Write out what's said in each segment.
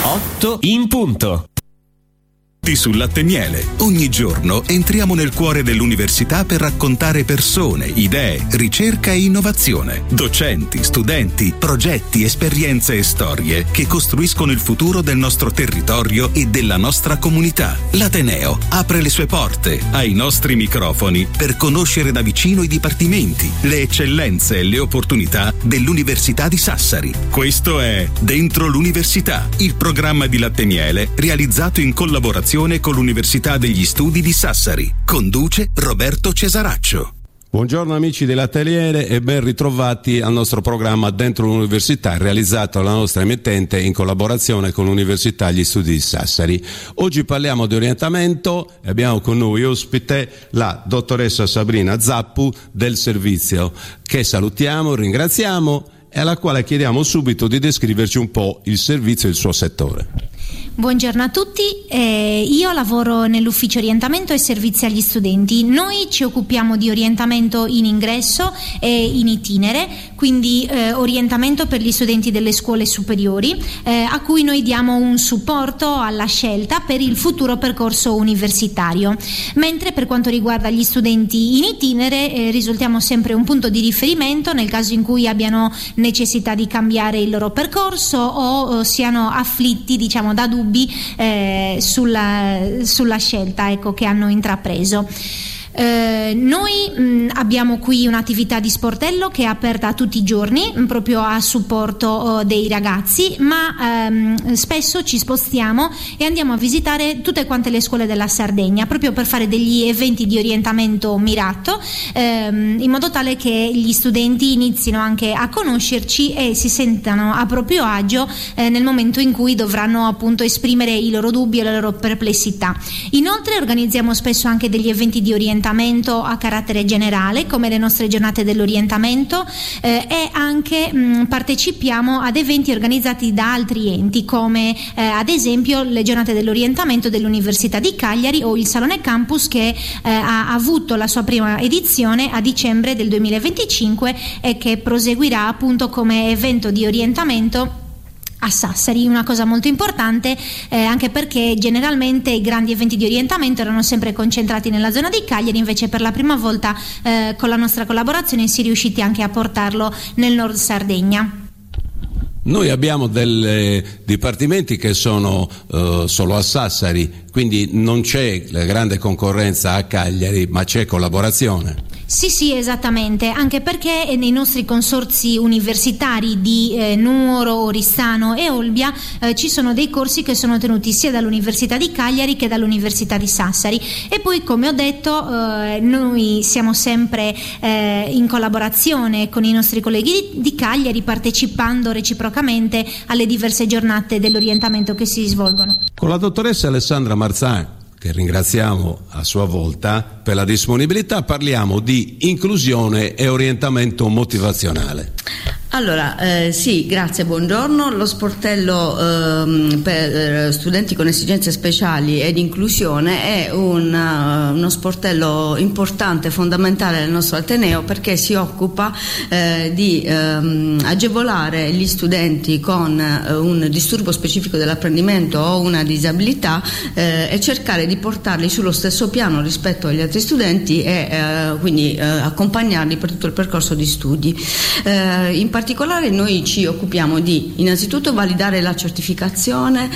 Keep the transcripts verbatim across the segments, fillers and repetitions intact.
otto in punto. Sul Latte e Miele. Ogni giorno entriamo nel cuore dell'università per raccontare persone, idee, ricerca e innovazione, docenti, studenti, progetti, esperienze e storie che costruiscono il futuro del nostro territorio e della nostra comunità. L'Ateneo apre le sue porte ai nostri microfoni per conoscere da vicino i dipartimenti, le eccellenze e le opportunità dell'Università di Sassari. Questo è Dentro l'Università, il programma di Latte e Miele realizzato in collaborazione con l'Università degli Studi di Sassari. Conduce Roberto Cesaraccio. Buongiorno amici dell'Ateliere e ben ritrovati al nostro programma Dentro l'Università, realizzato dalla nostra emittente in collaborazione con l'Università degli Studi di Sassari. Oggi parliamo di orientamento e abbiamo con noi ospite la dottoressa Sabrina Zappu del servizio, che salutiamo, ringraziamo e alla quale chiediamo subito di descriverci un po' il servizio e il suo settore. Buongiorno a tutti, eh, io lavoro nell'ufficio orientamento e servizi agli studenti. Noi ci occupiamo di orientamento in ingresso e in itinere, quindi eh, orientamento per gli studenti delle scuole superiori, eh, a cui noi diamo un supporto alla scelta per il futuro percorso universitario, mentre per quanto riguarda gli studenti in itinere eh, risultiamo sempre un punto di riferimento nel caso in cui abbiano necessità di cambiare il loro percorso o, o siano afflitti, diciamo, da dubbi eh, sulla, sulla scelta, ecco, che hanno intrapreso. Eh, noi mh, abbiamo qui un'attività di sportello che è aperta tutti i giorni mh, proprio a supporto oh, dei ragazzi, ma ehm, spesso ci spostiamo e andiamo a visitare tutte quante le scuole della Sardegna proprio per fare degli eventi di orientamento mirato, ehm, in modo tale che gli studenti inizino anche a conoscerci e si sentano a proprio agio eh, nel momento in cui dovranno appunto esprimere i loro dubbi e le loro perplessità. Inoltre organizziamo spesso anche degli eventi di orientamento a carattere generale, come le nostre giornate dell'orientamento, eh, e anche mh, partecipiamo ad eventi organizzati da altri enti, come eh, ad esempio le giornate dell'orientamento dell'Università di Cagliari o il Salone Campus, che eh, ha avuto la sua prima edizione a dicembre del duemilaventicinque e che proseguirà appunto come evento di orientamento a Sassari. Una cosa molto importante, eh, anche perché generalmente i grandi eventi di orientamento erano sempre concentrati nella zona di Cagliari, invece per la prima volta eh, con la nostra collaborazione si è riusciti anche a portarlo nel nord Sardegna. Noi abbiamo dei dipartimenti che sono uh, solo a Sassari, quindi non c'è la grande concorrenza a Cagliari, ma c'è collaborazione. Sì, sì, esattamente, anche perché nei nostri consorzi universitari di eh, Nuoro, Oristano e Olbia eh, ci sono dei corsi che sono tenuti sia dall'Università di Cagliari che dall'Università di Sassari, e poi, come ho detto, eh, noi siamo sempre eh, in collaborazione con i nostri colleghi di, di Cagliari, partecipando reciprocamente alle diverse giornate dell'orientamento che si svolgono. Con la dottoressa Alessandra Marzan, che ringraziamo a sua volta per la disponibilità, parliamo di inclusione e orientamento motivazionale. Allora, eh, sì, grazie, buongiorno. Lo sportello ehm, per studenti con esigenze speciali ed inclusione è un, uh, uno sportello importante, fondamentale nel nostro Ateneo, perché si occupa eh, di ehm, agevolare gli studenti con eh, un disturbo specifico dell'apprendimento o una disabilità eh, e cercare di portarli sullo stesso piano rispetto agli altri studenti e eh, quindi eh, accompagnarli per tutto il percorso di studi. Eh, in In particolare noi ci occupiamo di innanzitutto validare la certificazione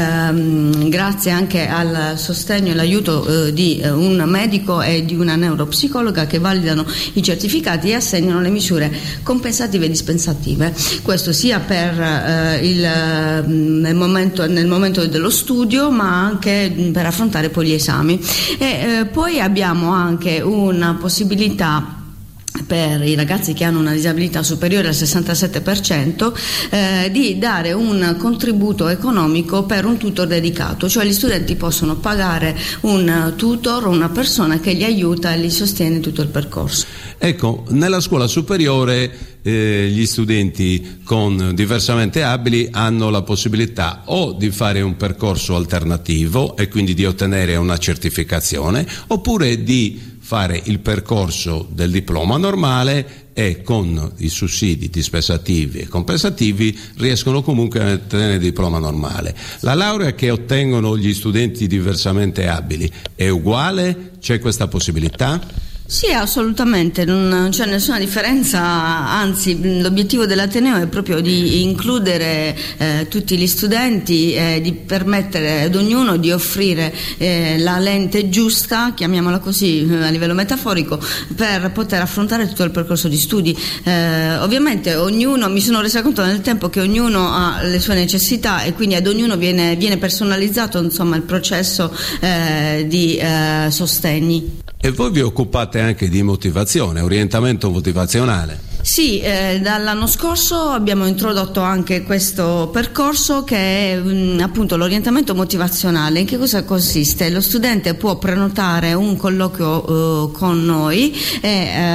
ehm, grazie anche al sostegno e all'aiuto eh, di eh, un medico e di una neuropsicologa che validano i certificati e assegnano le misure compensative e dispensative. Questo sia per eh, il, nel, momento, nel momento dello studio, ma anche per affrontare poi gli esami. E eh, poi abbiamo anche una possibilità per i ragazzi che hanno una disabilità superiore al sessantasette per cento eh, di dare un contributo economico per un tutor dedicato, cioè gli studenti possono pagare un tutor o una persona che li aiuta e li sostiene tutto il percorso. Ecco, nella scuola superiore eh, gli studenti con diversamente abili hanno la possibilità o di fare un percorso alternativo e quindi di ottenere una certificazione, oppure di fare il percorso del diploma normale e con i sussidi dispersativi e compensativi riescono comunque a ottenere il diploma normale. La laurea che ottengono gli studenti diversamente abili è uguale? C'è questa possibilità? Sì, assolutamente, non c'è nessuna differenza, anzi l'obiettivo dell'Ateneo è proprio di includere eh, tutti gli studenti e di permettere ad ognuno di offrire eh, la lente giusta, chiamiamola così a livello metaforico, per poter affrontare tutto il percorso di studi. Eh, ovviamente ognuno, mi sono resa conto nel tempo che ognuno ha le sue necessità e quindi ad ognuno viene, viene personalizzato insomma il processo eh, di eh, sostegni. E voi vi occupate anche di motivazione, orientamento motivazionale? Sì, eh, dall'anno scorso abbiamo introdotto anche questo percorso che è mh, appunto l'orientamento motivazionale. In che cosa consiste? Lo studente può prenotare un colloquio eh, con noi e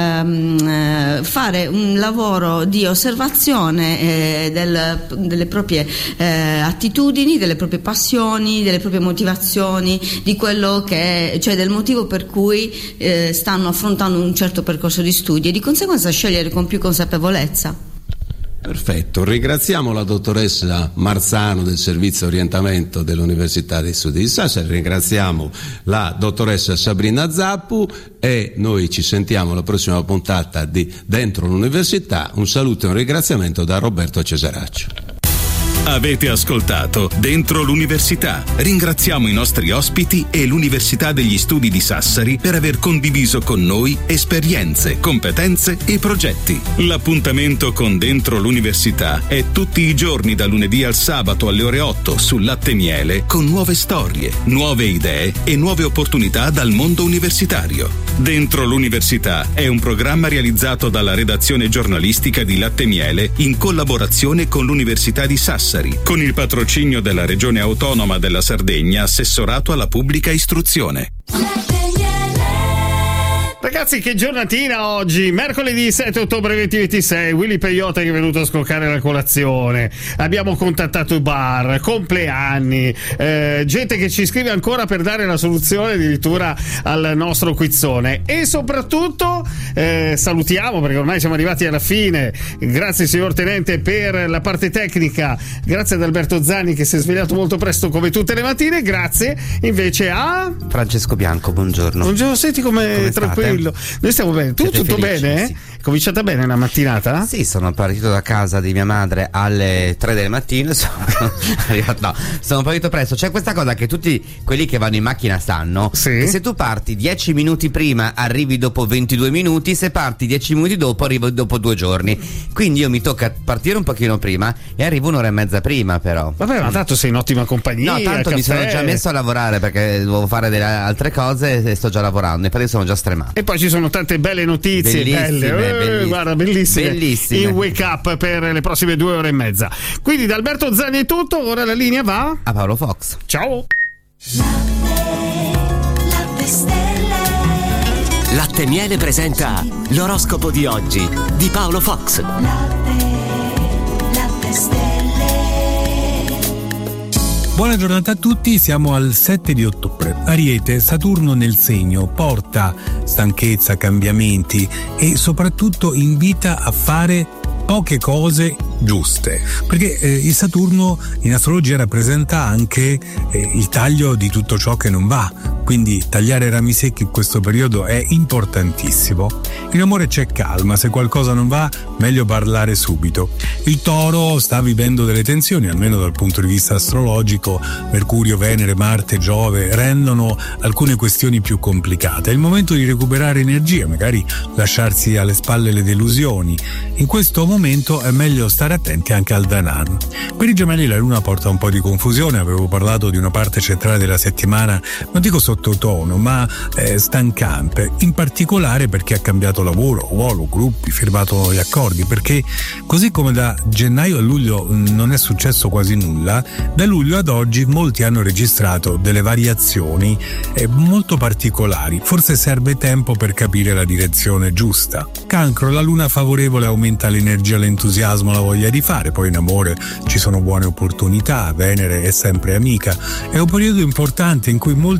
ehm, fare un lavoro di osservazione eh, del, delle proprie eh, attitudini, delle proprie passioni, delle proprie motivazioni, di quello che, cioè del motivo per cui eh, stanno affrontando un certo percorso di studi e di conseguenza scegliere con più consapevolezza. Perfetto, ringraziamo la dottoressa Marzano del servizio orientamento dell'Università dei Studi di Sassari, ringraziamo la dottoressa Sabrina Zappu e noi ci sentiamo alla prossima puntata di Dentro l'Università. Un saluto e un ringraziamento da Roberto Cesaraccio. Avete ascoltato Dentro l'Università. Ringraziamo i nostri ospiti e l'Università degli Studi di Sassari per aver condiviso con noi esperienze, competenze e progetti. L'appuntamento con Dentro l'Università è tutti i giorni da lunedì al sabato alle ore otto su Latte Miele con nuove storie, nuove idee e nuove opportunità dal mondo universitario. Dentro l'Università è un programma realizzato dalla redazione giornalistica di Latte Miele in collaborazione con l'Università di Sassari, con il patrocinio della Regione Autonoma della Sardegna, assessorato alla pubblica istruzione. Ragazzi, che giornatina oggi, mercoledì sette ottobre duemilaventisei. Willy Peyote che è venuto a scoccare la colazione, abbiamo contattato i bar, compleanni, eh, gente che ci scrive ancora per dare la soluzione addirittura al nostro quizzone e soprattutto eh, salutiamo, perché ormai siamo arrivati alla fine, grazie signor Tenente per la parte tecnica, grazie ad Alberto Zanni che si è svegliato molto presto come tutte le mattine, grazie invece a Francesco Bianco, buongiorno. Buongiorno, senti come, come tranquillo. Noi stiamo bene, tu Siete tutto felici, bene? sì. È cominciata bene la mattinata? Sì, sono partito da casa di mia madre alle tre del mattino, sono arrivato, no, sono partito presto. C'è questa cosa che tutti quelli che vanno in macchina sanno, sì. Che se tu parti dieci minuti prima arrivi dopo ventidue minuti, se parti dieci minuti dopo arrivo dopo due giorni. Quindi io mi tocca partire un pochino prima e arrivo un'ora e mezza prima però. Vabbè, ma tanto sei in ottima compagnia. No, tanto caffè. Mi sono già messo a lavorare perché devo fare delle altre cose e sto già lavorando e per adesso sono già stremato. E poi ci sono tante belle notizie, bellissime, belle, eh, bellissime, guarda, bellissime, bellissime. In wake up per le prossime due ore e mezza. Quindi da Alberto Zanni è tutto, ora la linea va a Paolo Fox. Ciao. Latte Stelle. Latte Miele presenta l'oroscopo di oggi di Paolo Fox. Latte, latte stelle. Buona giornata a tutti, siamo al sette di ottobre. Ariete, Saturno nel segno porta stanchezza, cambiamenti e soprattutto invita a fare poche cose giuste, perché eh, il Saturno in astrologia rappresenta anche eh, il taglio di tutto ciò che non va, quindi tagliare rami secchi in questo periodo è importantissimo. In amore c'è calma, se qualcosa non va meglio parlare subito. Il Toro sta vivendo delle tensioni, almeno dal punto di vista astrologico. Mercurio, Venere, Marte, Giove rendono alcune questioni più complicate. È il momento di recuperare energia, magari lasciarsi alle spalle le delusioni. In questo momento è meglio stare attenti anche al denaro. Per i Gemelli la Luna porta un po' di confusione, avevo parlato di una parte centrale della settimana, non dico sottotono, ma eh, stancante, in particolare perché ha cambiato lavoro, ruolo, gruppi, firmato gli accordi, perché così come da gennaio a luglio non è successo quasi nulla, da luglio ad oggi molti hanno registrato delle variazioni eh, molto particolari, forse serve tempo per capire la direzione giusta. Cancro, la Luna favorevole aumenta l'energia, l'entusiasmo, la voglia di fare, poi in amore ci sono buone opportunità, Venere è sempre amica, è un periodo importante in cui molti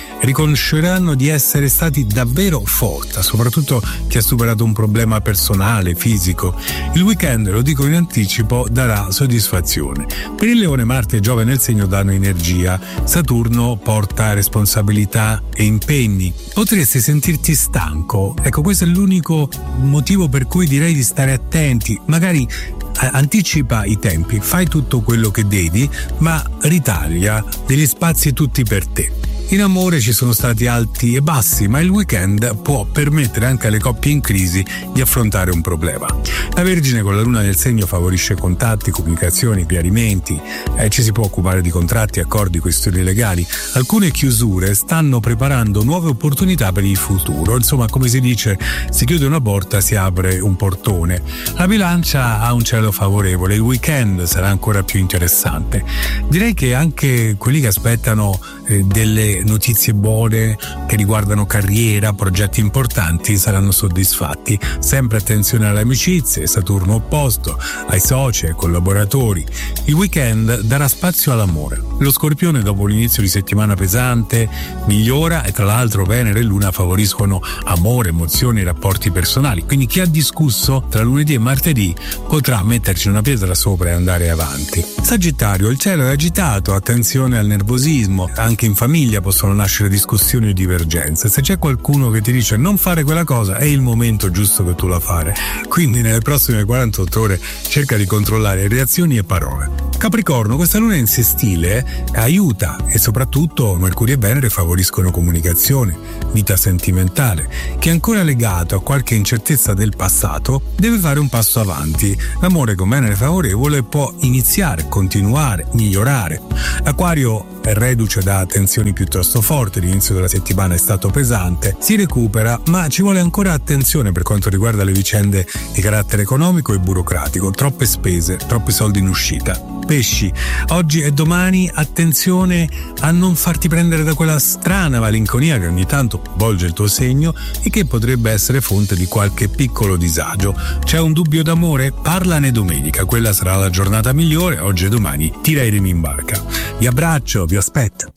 riconosceranno di essere stati davvero forti, soprattutto chi ha superato un problema personale, fisico. Il weekend, lo dico in anticipo, darà soddisfazione. Per il Leone, Marte e Giove nel segno danno energia, Saturno porta responsabilità e impegni. Potresti sentirti stanco, ecco, questo è l'unico motivo per cui direi di stare attenti. Magari anticipa i tempi, fai tutto quello che devi, ma ritaglia degli spazi tutti per te. In amore ci sono stati alti e bassi, ma il weekend può permettere anche alle coppie in crisi di affrontare un problema. La Vergine con la luna nel segno favorisce contatti, comunicazioni, chiarimenti, eh, ci si può occupare di contratti, accordi, questioni legali. Alcune chiusure stanno preparando nuove opportunità per il futuro. Insomma, come si dice, si chiude una porta, si apre un portone. La Bilancia ha un cielo favorevole, il weekend sarà ancora più interessante. Direi che anche quelli che aspettano eh, delle notizie buone che riguardano carriera, progetti importanti saranno soddisfatti. Sempre attenzione alle amicizie, Saturno opposto, ai soci, ai collaboratori. Il weekend darà spazio all'amore. Lo Scorpione, dopo l'inizio di settimana pesante, migliora e tra l'altro Venere e Luna favoriscono amore, emozioni e rapporti personali. Quindi chi ha discusso tra lunedì e martedì potrà metterci una pietra sopra e andare avanti. Sagittario, il cielo è agitato, attenzione al nervosismo, anche in famiglia possono nascere discussioni o divergenze. Se c'è qualcuno che ti dice non fare quella cosa, è il momento giusto che tu la fare. Quindi nelle prossime quarantotto ore cerca di controllare reazioni e parole. Capricorno, questa luna in sestile aiuta e soprattutto Mercurio e Venere favoriscono comunicazione, vita sentimentale. Chi è ancora legato a qualche incertezza del passato deve fare un passo avanti. L'amore con Venere favorevole può iniziare, continuare, migliorare. Acquario è reduce da tensioni piuttosto forti, l'inizio della settimana è stato pesante, si recupera, ma ci vuole ancora attenzione per quanto riguarda le vicende di carattere economico e burocratico, troppe spese, troppi soldi in uscita. Pesci, oggi e domani attenzione a non farti prendere da quella strana malinconia che ogni tanto volge il tuo segno e che potrebbe essere fonte di qualche piccolo disagio. C'è un dubbio d'amore? Parlane domenica, quella sarà la giornata migliore, oggi e domani tira i remi in barca. Vi abbraccio, vi aspetto.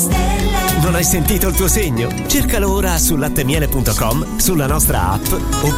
Non hai sentito il tuo segno? Cercalo ora su lattemiele punto com, sulla nostra app o